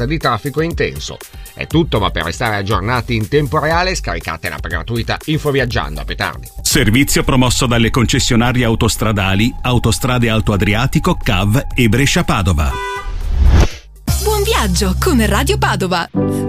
di traffico intenso. È tutto, ma per restare aggiornati in tempo reale scaricate l'app gratuita InfoViaggiando. A più tardi. Servizio promosso dalle concessionarie autostradali Autostrade Alto Adriatico, CAV e Brescia Padova. Buon viaggio con Radio Padova.